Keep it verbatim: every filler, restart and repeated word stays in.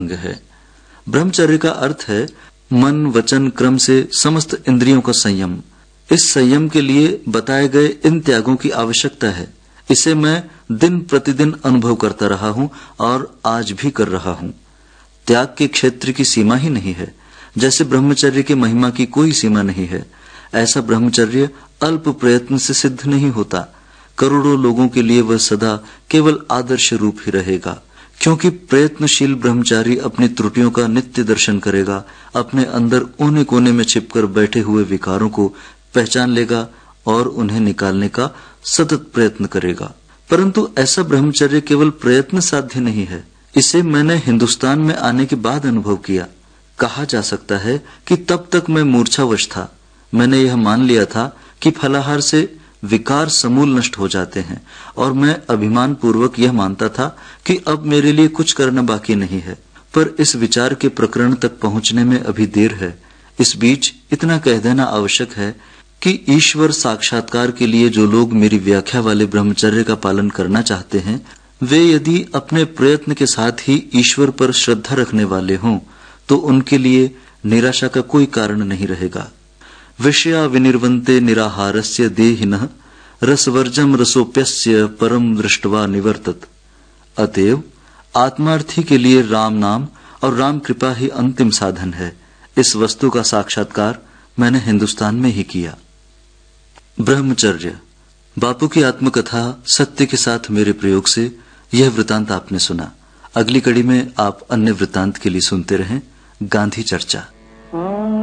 अंग है। ब्रह्मचर्य का अर्थ है मन वचन क्रम से समस्त इंद्रियों का संयम। इस संयम के लिए बताए गए इन त्यागों की आवश्यकता है। इसे मैं दिन प्रतिदिन अनुभव करता रहा हूँ और आज भी कर रहा हूँ। त्याग के क्षेत्र की सीमा ही नहीं है। जैसे ब्रह्मचर्य की महिमा की कोई सीमा नहीं है, ऐसा ब्रह्मचर्य अल्प प्रयत्न से सिद्ध नहीं होता। करोड़ों लोगों के लिए वह सदा केवल आदर्श रूप ही रहेगा, क्योंकि प्रयत्नशील ब्रह्मचारी अपनी त्रुटियों का नित्य दर्शन करेगा, अपने अंदर कोने कोने में छिपकर बैठे हुए विकारों को पहचान लेगा और उन्हें निकालने का सतत प्रयत्न करेगा। परंतु ऐसा ब्रह्मचर्य केवल प्रयत्न साध्य नहीं है। इसे मैंने हिंदुस्तान में आने के बाद अनुभव किया। कहा जा सकता है कि तब तक मैं मूर्छावश था। मैंने यह मान लिया था कि फलाहार से विकार समूल नष्ट हो जाते हैं और मैं अभिमान पूर्वक यह मानता था कि अब मेरे लिए कुछ करना बाकी नहीं है। पर इस विचार के प्रकरण तक पहुंचने में अभी देर है। इस बीच इतना कह देना आवश्यक है कि ईश्वर साक्षात्कार के लिए जो लोग मेरी व्याख्या वाले ब्रह्मचर्य का पालन करना चाहते हैं, वे यदि अपने प्रयत्न के साथ ही ईश्वर पर श्रद्धा रखने वाले हों तो उनके लिए निराशा का कोई कारण नहीं रहेगा। विषया विनिर्वन्ते निराहारस्य देहिनः रसवर्जम रसोप्यस्य परम दृष्टवा निवर्तत। अतएव आत्मार्थी के लिए राम नाम और राम कृपा ही अंतिम साधन है। इस वस्तु का साक्षात्कार मैंने हिंदुस्तान में ही किया। ब्रह्मचर्य बापू की आत्मकथा सत्य के साथ मेरे प्रयोग से यह वृतांत आपने सुना। अगली कड़ी में आप अन्य वृतांत के लिए सुनते रहें गांधी चर्चा।